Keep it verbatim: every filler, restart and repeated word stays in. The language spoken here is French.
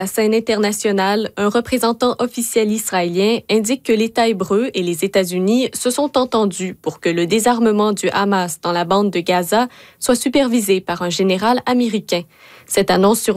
la scène internationale, un représentant officiel israélien indique que l'État hébreu et les États-Unis se sont entendus pour que le désarmement du Hamas dans la bande de Gaza soit supervisé par un général américain. Cette annonce sur